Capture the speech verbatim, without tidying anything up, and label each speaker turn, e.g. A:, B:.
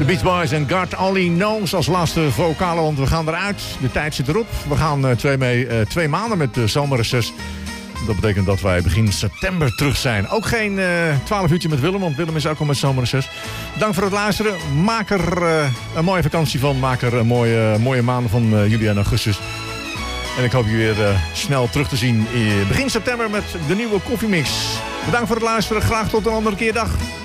A: De Beach Boys en God Only Knows als laatste vocalen, want we gaan eruit. De tijd zit erop. We gaan uh, twee, mee, uh, twee maanden met de zomerreces. Dat betekent dat wij begin september terug zijn. Ook geen uh, twaalf uurtje met Willem, want Willem is ook al met zomerreces. Dank voor het luisteren. Maak er uh, een mooie vakantie van. Maak er een mooie, mooie maanden van uh, juli en augustus. En ik hoop je weer uh, snel terug te zien in begin september met de nieuwe Koffiemix. Bedankt voor het luisteren. Graag tot een andere keer. Dag.